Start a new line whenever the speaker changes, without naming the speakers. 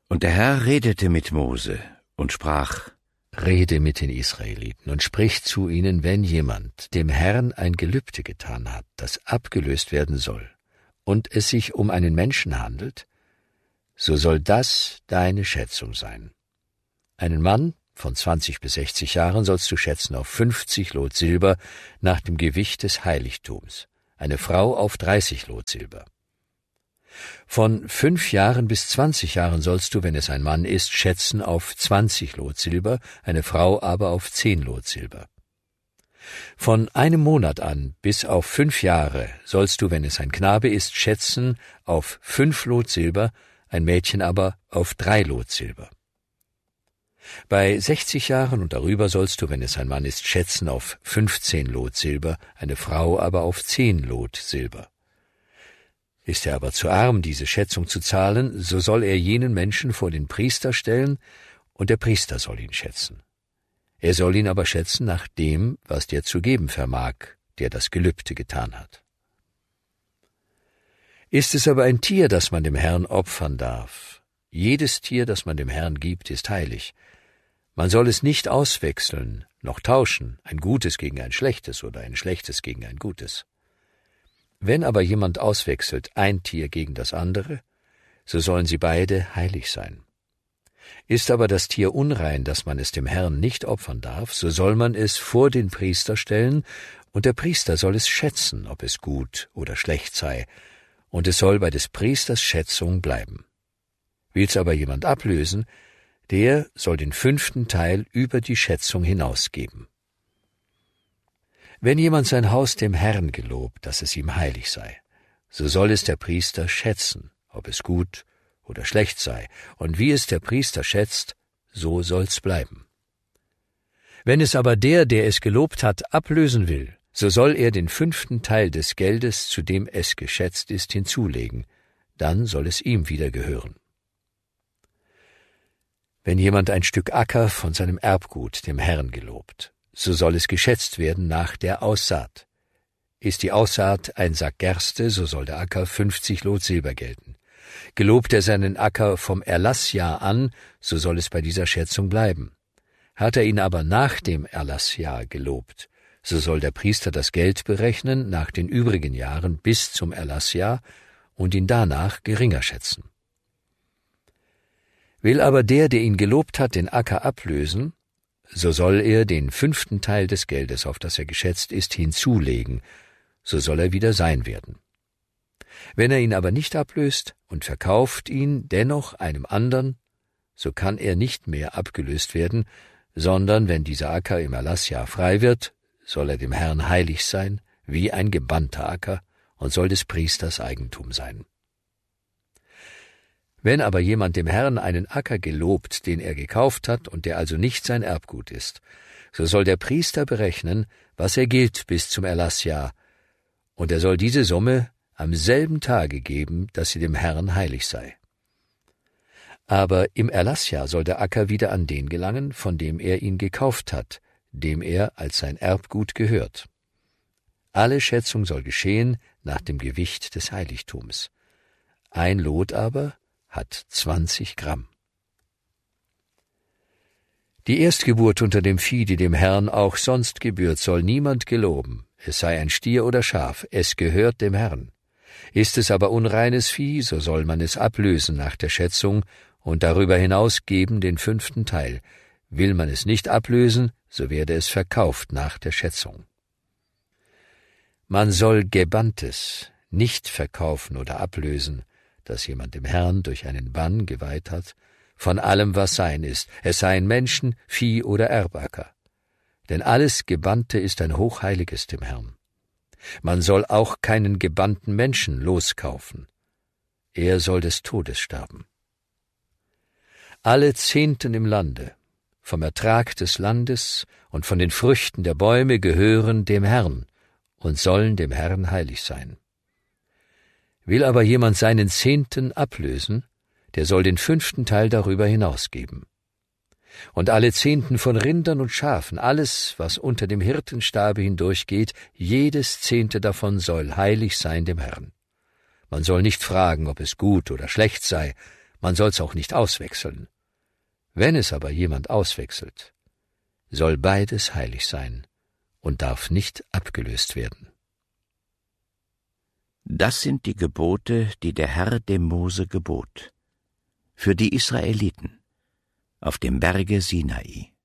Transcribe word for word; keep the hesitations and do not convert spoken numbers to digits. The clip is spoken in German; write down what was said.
Und der Herr redete mit Mose und sprach:
Rede mit den Israeliten und sprich zu ihnen, wenn jemand dem Herrn ein Gelübde getan hat, das abgelöst werden soll, und es sich um einen Menschen handelt, so soll das deine Schätzung sein. Einen Mann von zwanzig bis sechzig Jahren sollst du schätzen auf fünfzig Lot Silber nach dem Gewicht des Heiligtums, eine Frau auf dreißig Lot Silber. Von fünf Jahren bis zwanzig Jahren sollst du, wenn es ein Mann ist, schätzen auf zwanzig Lot Silber, eine Frau aber auf zehn Lot Silber. Von einem Monat an bis auf fünf Jahre sollst du, wenn es ein Knabe ist, schätzen auf fünf Lot Silber, ein Mädchen aber auf drei Lot Silber. Bei sechzig Jahren und darüber sollst du, wenn es ein Mann ist, schätzen auf fünfzehn Lot Silber, eine Frau aber auf zehn Lot Silber. Ist er aber zu arm, diese Schätzung zu zahlen, so soll er jenen Menschen vor den Priester stellen, und der Priester soll ihn schätzen. Er soll ihn aber schätzen nach dem, was der zu geben vermag, der das Gelübde getan hat. Ist es aber ein Tier, das man dem Herrn opfern darf, jedes Tier, das man dem Herrn gibt, ist heilig. Man soll es nicht auswechseln, noch tauschen, ein Gutes gegen ein Schlechtes oder ein Schlechtes gegen ein Gutes. Wenn aber jemand auswechselt ein Tier gegen das andere, so sollen sie beide heilig sein. Ist aber das Tier unrein, dass man es dem Herrn nicht opfern darf, so soll man es vor den Priester stellen, und der Priester soll es schätzen, ob es gut oder schlecht sei, und es soll bei des Priesters Schätzung bleiben. Will's aber jemand ablösen, der soll den fünften Teil über die Schätzung hinausgeben. Wenn jemand sein Haus dem Herrn gelobt, dass es ihm heilig sei, so soll es der Priester schätzen, ob es gut oder schlecht sei, und wie es der Priester schätzt, so soll's bleiben. Wenn es aber der, der es gelobt hat, ablösen will, so soll er den fünften Teil des Geldes, zu dem es geschätzt ist, hinzulegen, dann soll es ihm wieder gehören. Wenn jemand ein Stück Acker von seinem Erbgut dem Herrn gelobt, so soll es geschätzt werden nach der Aussaat. Ist die Aussaat ein Sack Gerste, so soll der Acker fünfzig Lot Silber gelten. Gelobt er seinen Acker vom Erlassjahr an, so soll es bei dieser Schätzung bleiben. Hat er ihn aber nach dem Erlassjahr gelobt, so soll der Priester das Geld berechnen nach den übrigen Jahren bis zum Erlassjahr und ihn danach geringer schätzen. Will aber der, der ihn gelobt hat, den Acker ablösen, so soll er den fünften Teil des Geldes, auf das er geschätzt ist, hinzulegen, so soll er wieder sein werden. Wenn er ihn aber nicht ablöst und verkauft ihn dennoch einem andern, so kann er nicht mehr abgelöst werden, sondern wenn dieser Acker im Erlassjahr frei wird, soll er dem Herrn heilig sein, wie ein gebannter Acker, und soll des Priesters Eigentum sein. Wenn aber jemand dem Herrn einen Acker gelobt, den er gekauft hat und der also nicht sein Erbgut ist, so soll der Priester berechnen, was er gilt bis zum Erlassjahr, und er soll diese Summe am selben Tage geben, dass sie dem Herrn heilig sei. Aber im Erlassjahr soll der Acker wieder an den gelangen, von dem er ihn gekauft hat, dem er als sein Erbgut gehört. Alle Schätzung soll geschehen nach dem Gewicht des Heiligtums. Ein Lot aber hat zwanzig Gramm. Die Erstgeburt unter dem Vieh, die dem Herrn auch sonst gebührt, soll niemand geloben, es sei ein Stier oder Schaf, es gehört dem Herrn. Ist es aber unreines Vieh, so soll man es ablösen nach der Schätzung und darüber hinaus geben den fünften Teil. Will man es nicht ablösen, so werde es verkauft nach der Schätzung. Man soll Gebanntes nicht verkaufen oder ablösen, das jemand dem Herrn durch einen Bann geweiht hat, von allem, was sein ist, es seien Menschen, Vieh oder Erbacker. Denn alles Gebannte ist ein Hochheiliges dem Herrn. Man soll auch keinen gebannten Menschen loskaufen. Er soll des Todes sterben. Alle Zehnten im Lande, vom Ertrag des Landes und von den Früchten der Bäume gehören dem Herrn und sollen dem Herrn heilig sein. Will aber jemand seinen Zehnten ablösen, der soll den fünften Teil darüber hinausgeben. Und alle Zehnten von Rindern und Schafen, alles, was unter dem Hirtenstabe hindurchgeht, jedes Zehnte davon soll heilig sein dem Herrn. Man soll nicht fragen, ob es gut oder schlecht sei, Man soll's auch nicht auswechseln. Wenn es aber jemand auswechselt, soll beides heilig sein und darf nicht abgelöst werden.
Das sind die Gebote, die der Herr dem Mose gebot, für die Israeliten, auf dem Berge Sinai.